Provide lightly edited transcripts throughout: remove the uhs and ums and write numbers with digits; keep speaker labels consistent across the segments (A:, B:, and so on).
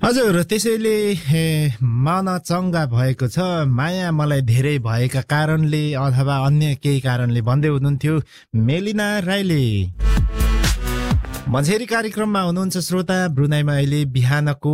A: हजुर त्यसैले मन चङ्गा भएको छ माया मलाई धेरै भएका कारणले अथवा अन्य केही कारणले भन्दै हुनुहुन्थ्यो मेलिना राईले। मझेरी कार्यक्रममा हुनुहुन्छ श्रोता। ब्रुनाईमा अहिले बिहानको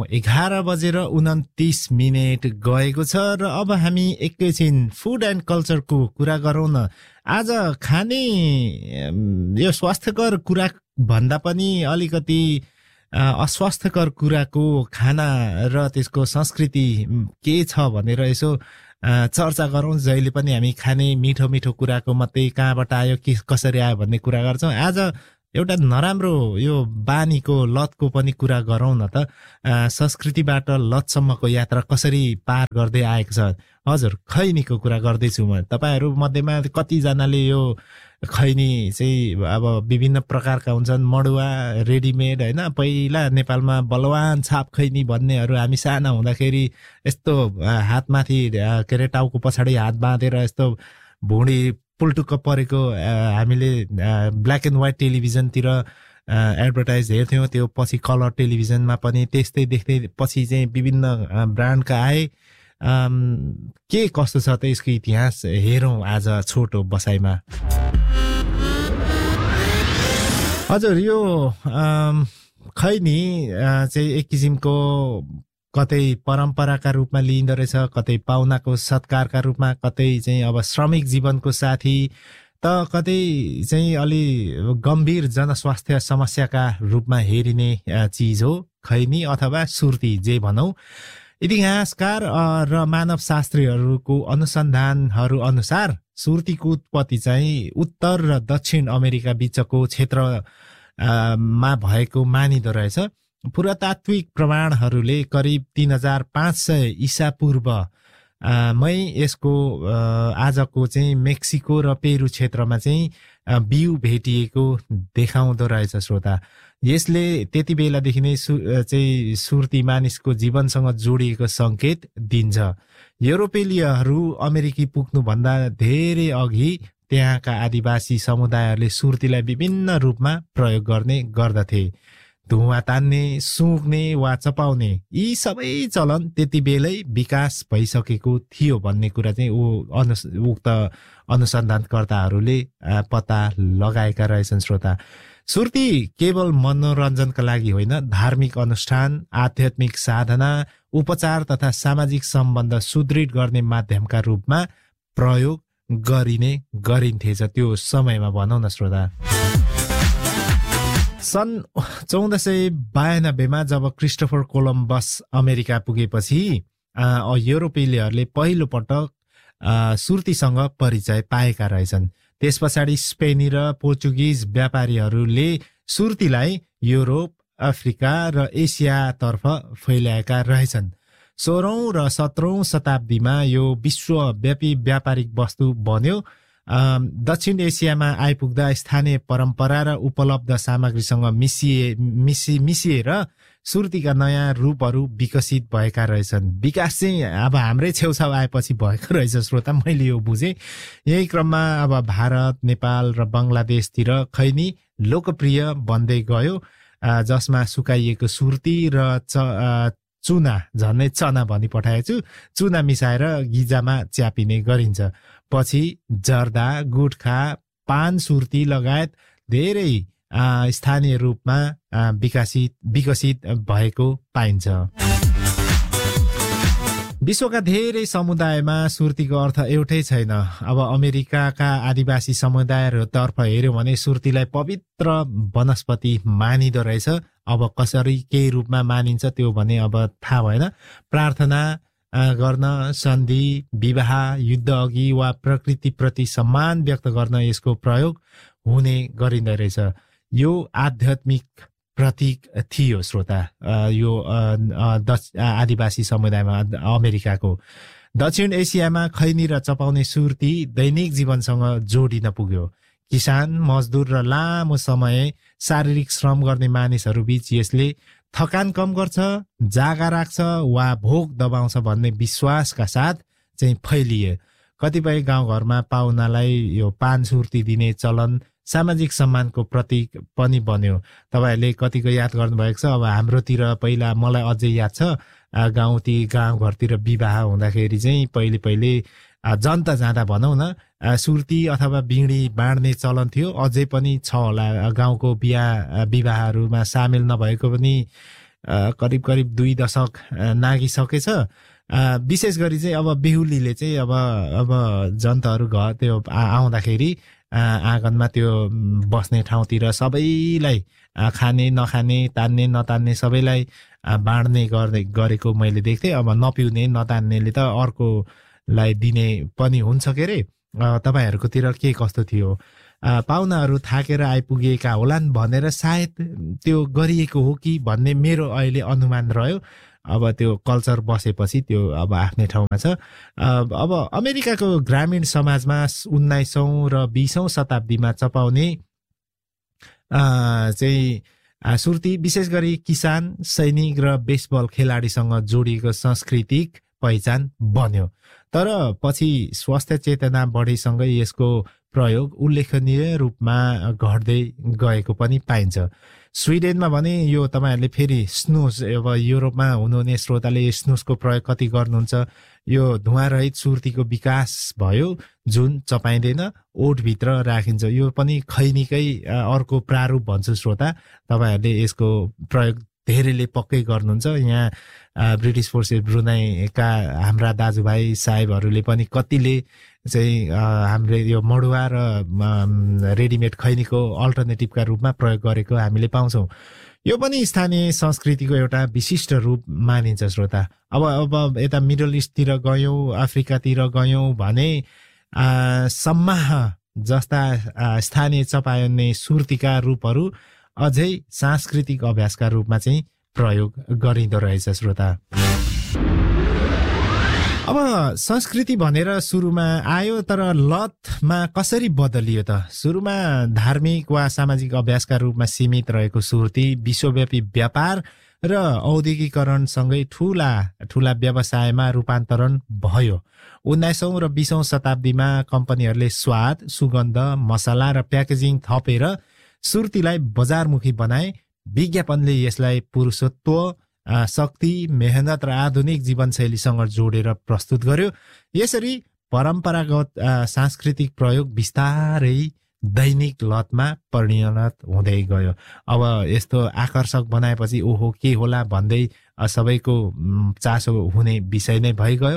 A: 11:29 गएको छ र अब हामी एकैछिन फुड एन्ड कल्चरको कुरा गरौँ न। आज खाने यो स्वास्थ्यकर कुरा भन्दा पनि अलिकति अस्वास्थ्यकर कुराको खाना र त्यसको संस्कृति के छ भनेर यसो चर्चा गरौँ। जहिले पनि हामी खाने मिठो मिठो कुराको मात्रै कहाँबाट आयो के कसरी आयो भन्ने कुरा गर्छौँ। आज एउटा नराम्रो यो बानीको लतको पनि कुरा गरौँ न त। संस्कृतिबाट लतसम्मको यात्रा कसरी पार गर्दै आएको छ। हजुर खैनीको कुरा गर्दैछु म। तपाईँहरू मध्येमा कतिजनाले यो खैनी चाहिँ अब विभिन्न प्रकारका हुन्छन्, मडुवा, रेडिमेड होइन। पहिला नेपालमा बलवान छाप खैनी भन्नेहरू हामी साना हुँदाखेरि यस्तो हातमाथि के अरे टाउको पछाडि हात बाँधेर यस्तो भुँडी पुल्टुक्क परेको हामीले ब्ल्याक एन्ड व्हाइट टेलिभिजनतिर एडभर्टाइज हेर्थ्यौँ। त्यो पछि कलर टेलिभिजनमा पनि त्यस्तै देख्दै पछि चाहिँ विभिन्न ब्रान्डका आए। के कस्तो छ त यसको इतिहास हेरौँ आज छोटो बसाइमा। हजुर यो खैनी चाहिँ एक किसिमको कतै परम्पराका रूपमा लिइँदो रहेछ, कतै पाहुनाको सत्कारका रूपमा, कतै चाहिँ अब श्रमिक जीवनको साथी त कतै चाहिँ अलि गम्भीर जनस्वास्थ्य समस्याका रूपमा हेरिने चिज हो खैनी अथवा सुर्ती जे भनौँ। इतिहासकार र मानव शास्त्रीहरूको अनुसन्धानहरू अनुसार सुर्तीको उत्पत्ति चाहिँ उत्तर र दक्षिण अमेरिका बीचको क्षेत्रमा भएको मानिदो रहेछ। पुरातात्विक प्रमाणहरूले करिब 3500 ईसा पूर्व मै यसको आजको चाहिँ मेक्सिको र पेरू क्षेत्रमा चाहिँ बिउ भेटिएको देखाउँदो रहेछ श्रोता। यसले त्यति बेलादेखि नै चाहिँ सुर्ती मानिसको जीवनसँग जोडिएको सङ्केत दिन्छ। युरोपेलीयहरू अमेरिकी पुग्नुभन्दा धेरै अघि त्यहाँका आदिवासी समुदायहरूले सुर्तीलाई विभिन्न रूपमा प्रयोग गर्ने गर्दथे। धुवा तान्ने, सुँघ्ने वा चपाउने यी सबै चलन त्यति बेलै विकास भइसकेको थियो भन्ने कुरा चाहिँ उक्त अनुसन्धानकर्ताहरूले पत्ता लगाएका रहेछन् श्रोता। सुर्ती केवल मनोरञ्जनका लागि होइन, धार्मिक अनुष्ठान, आध्यात्मिक साधना, उपचार तथा सामाजिक सम्बन्ध सुदृढ गर्ने माध्यमका रूपमा प्रयोग गरिन्थेछ त्यो समयमा भनौँ न श्रोता। सन् 1492 जब क्रिस्टोफर कोलम्बस अमेरिका पुगेपछि युरोपेलीहरूले पहिलो पटक सुर्तीसँग परिचय पाएका रहेछन्। त्यस पछाडि स्पेनी र पोर्चुगिज व्यापारीहरूले सुर्तीलाई युरोप, अफ्रिका र एसियातर्फ फैलाएका रहेछन्। 16औं र 17औं शताब्दीमा यो विश्वव्यापी व्यापारिक वस्तु बन्यो। दक्षिण एसियामा आइपुग्दा स्थानीय परम्परा र उपलब्ध सामग्रीसँग मिसिएर सुर्तीका नयाँ रूपहरू विकसित भएका रहेछन्। विकास चाहिँ अब हाम्रै छेउछाउ आएपछि भएको रहेछ श्रोता, मैले यो बुझेँ। यही क्रममा अब भारत, नेपाल र बङ्गलादेशतिर खैनी लोकप्रिय बन्दै गयो, जसमा सुकाइएको सुर्ती र चुना, झन्नै चना भनी पठाएको छु, चुना मिसाएर गिजामा च्यापिने गरिन्छ। पछि जर्दा, गुटखा, पान सुर्ती लगायत धेरै स्थानीय रूपमा विकसित भएको पाइन्छ। विश्वका धेरै समुदायमा सुर्तीको अर्थ एउटै छैन। अब अमेरिकाका आदिवासी समुदायहरूतर्फ हेऱ्यौँ भने सुर्तीलाई पवित्र वनस्पति मानिदो रहेछ। अब कसरी केही रूपमा मानिन्छ त्यो भने अब थाहा भएन। प्रार्थना गर्न, सन्धि, विवाह, युद्ध अघि वा प्रकृतिप्रति सम्मान व्यक्त गर्न यसको प्रयोग हुने गरिँदो रहेछ। यो आध्यात्मिक प्रतीक थियो श्रोता, यो आदिवासी समुदायमा अमेरिकाको। दक्षिण एसियामा खैनी र चपाउने सुर्ती दैनिक जीवनसँग जोडिन पुग्यो। किसान, मजदुर र लामो समय शारीरिक श्रम गर्ने मानिसहरू बीच यसले थकान कम गर्छ, जागा राख्छ वा भोक दबाउँछ भन्ने विश्वासका साथ चाहिँ फैलिए। कतिपय गाउँघरमा पाहुनालाई यो पान सुर्ती दिने चलन सामाजिक सम्मानको प्रतीक पनि बन्यो। तपाईहरुले कतिको याद गर्नुभएको छ। अब हाम्रोतिर पहिला मलाई अझै याद छ गाउँघरतिर विवाह हुँदाखेरि चाहिँ पहिले जनता जाँदा भनौं न सुर्ती अथवा बिँडी बाँड्ने चलन थियो। अझै पनि छ होला गाउँको विवाहहरुमा सामेल नभएको पनि करिब 2 दशक नागिसकेछ। विशेष गरी चाहिँ अब बेहुलीले चाहिँ अब जनताहरु घर त्यो आउँदाखेरि आँगनमा त्यो बस्ने ठाउँतिर सबैलाई खाने नखाने तान्ने नतान्ने सबैलाई बाँड्ने गरेको मैले देख्थे। अब नपिउने नतान्नेले त अर्कोलाई दिने पनि हुन्छ के रे। तपाईहरुकोतिर के कस्तो थियो? पाहुनाहरु थाकेर आइपुगेका होलान् भनेर सायद त्यो गरिएको हो कि भन्ने मेरो अहिले अनुमान रह्यो। अब त्यो कल्चर बसेपछि त्यो अब आफ्नै ठाउँमा छ। अब अमेरिकाको ग्रामीण समाजमा 19औं र 20औं शताब्दीमा चपाउने चाहिँ सुर्ती विशेष गरी किसान, सैनिक र बेसबल खेलाडीसँग जोडिएको सांस्कृतिक पहिचान बन्यो। तर पछि स्वास्थ्य चेतना बढेसँगै यसको प्रयोग उल्लेखनीय रूपमा घट्दै गएको पनि पाइन्छ। स्विडेनमा भने यो तपाईहरुले फेरि स्नुज अब युरोपमा हुनुहुने श्रोताले स्नुजको प्रयोग कति गर्नुहुन्छ। यो धुवा रहित सुर्तीको विकास भयो जुन चपाइँदैन ओठभित्र राखिन्छ। यो पनि खैनीकै अर्को प्रारूप भन्छु श्रोता। तपाईहरुले यसको प्रयोग धेरैले पक्कै गर्नुहुन्छ। यहाँ ब्रिटिश फोर्सेस ब्रुनाईका हाम्रा दाजुभाइ साहेबहरूले पनि कतिले चाहिँ हामीले यो मडुवा र रेडिमेड खैनीको अल्टरनेटिभका रूपमा प्रयोग गरेको हामीले पाउँछौं। यो पनि स्थानीय संस्कृतिको एउटा विशिष्ट रूप मानिन्छ श्रोता। अब यता मिडल इस्टतिर गयौं, अफ्रिकातिर गयौं भने सम्माह जस्ता स्थानीय चपाइने सुर्तीका रूपहरू अझै सांस्कृतिक अभ्यासका रूपमा चाहिँ प्रयोग गरिँदो रहेछ श्रोता। अब संस्कृति भनेर सुरुमा आयो तर लतमा कसरी बदलियो त? सुरुमा धार्मिक वा सामाजिक अभ्यासका रूपमा सीमित रहेको सुर्ती विश्वव्यापी व्यापार र औद्योगिकरणसँगै ठूला व्यवसायमा रूपान्तरण भयो। 19औं र 20औं शताब्दीमा कम्पनीहरूले स्वाद, सुगन्ध, मसला र प्याकेजिङ थपेर सुर्तीलाई बजारमुखी बनाए। विज्ञापनले यसलाई पुरुषत्व, शक्ति, मेहनत र आधुनिक जीवनशैलीसँग जोडेर प्रस्तुत गर्यो। यसरी परम्परागत सांस्कृतिक प्रयोग बिस्तारै दैनिक लतमा परिणत हुँदै गयो। अब यस्तो आकर्षक बनाएपछि ओहो के होला भन्दै सबैको चासो हुने विषय नै भइगयो।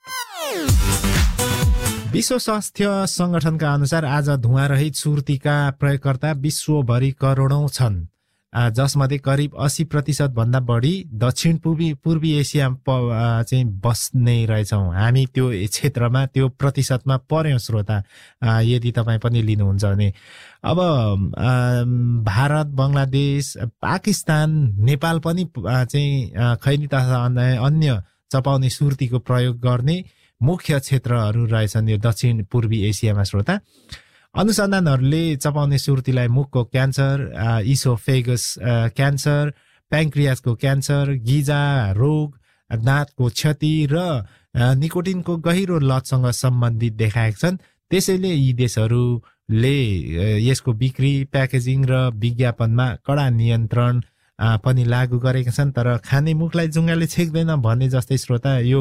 A: विश्व स्वास्थ्य संगठनका अनुसार आज धुवा रहित सुर्तीका प्रयोगकर्ता विश्वभरि करोडौं छन्, जसमध्ये करिब 80% भन्दा बढी दक्षिण पूर्वी एसियामा चाहिँ बस्ने रहेछौं। हामी त्यो क्षेत्रमा त्यो प्रतिशतमा पर्यौं श्रोता। यदि तपाई पनि लिनुहुन्छ भने अब भारत, बंगलादेश, पाकिस्तान, नेपाल पनि चाहिँ खैनी तथा अन्य चपाउने सुर्तीको प्रयोग गर्ने मुख्य क्षेत्रहरू रहेछन् यो दक्षिण पूर्वी एसियामा श्रोता। अनुसन्धानहरूले चपाउने सुर्तीलाई मुखको क्यान्सर, इसोफेगस क्यान्सर, प्याङ्क्रियासको क्यान्सर, गिजा रोग, दाँतको क्षति र निकोटिनको गहिरो लतसँग सम्बन्धित देखाएका छन्। त्यसैले यी देशहरूले यसको बिक्री, प्याकेजिङ र विज्ञापनमा कडा नियन्त्रण पनि लागू गरेका छन्। तर खाने मुखलाई जुङ्गाले छेक्दैन भन्ने जस्तै श्रोता यो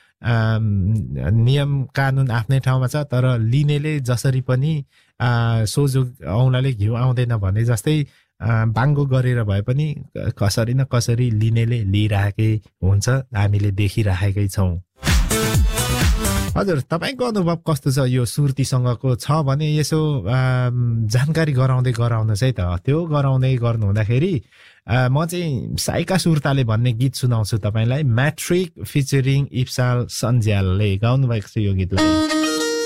A: नियम कानुन आफ्नै ठाउँमा छ, तर लिनेले जसरी पनि सोझो औँलाले घिउ आउँदैन भने जस्तै बाङ्गो गरेर भए पनि कसरी न कसरी लिनेले लिइराखेकै हुन्छ, हामीले देखिराखेकै छौं। हजुर, तपाईको अनुभव कस्तो छ यो सुर्तीसँगको छ भने यसो जानकारी गराउनुहोस् है त। त्यो गराउँदै गर्नु हुँदाखेरि म चाहिँ साइका सुर्ताले भन्ने गीत सुनाउँछु तपाईलाई। म्याट्रिक फिचरिङ इप्साल सन्ज्यालले गाउनु भएको छ यो गीतलाई।